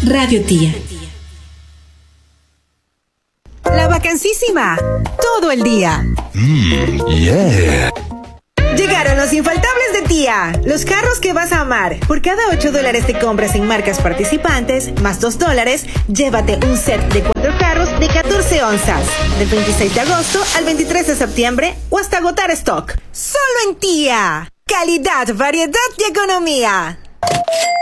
Radio Tía. La vacancísima, todo el día. Yeah. Llegaron los infaltables de Tía, los carros que vas a amar. Por cada $8 de compras en marcas participantes, más $2, llévate un set de 4 carros de 14 onzas. Del 26 de agosto al 23 de septiembre o hasta agotar stock. Solo en Tía. Calidad, variedad y economía.